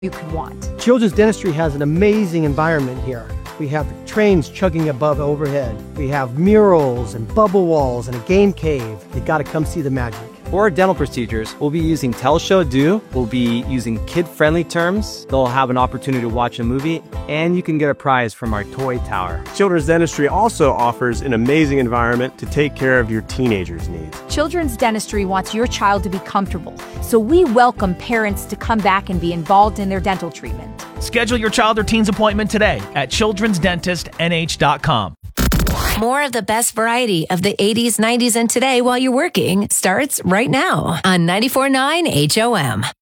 you could want. Children's Dentistry has an amazing environment here. We have trains chugging above overhead. We have murals and bubble walls and a game cave. You gotta come see the magic. For our dental procedures, we'll be using Telshow Do. We'll be using kid-friendly terms. They'll have an opportunity to watch a movie, and you can get a prize from our toy tower. Children's Dentistry also offers an amazing environment to take care of your teenagers' needs. Children's Dentistry wants your child to be comfortable, so we welcome parents to come back and be involved in their dental treatment. Schedule your child or teen's appointment today at childrensdentistnh.com. More of the best variety of the 80s, 90s, and today while you're working starts right now on 94.9 HOM.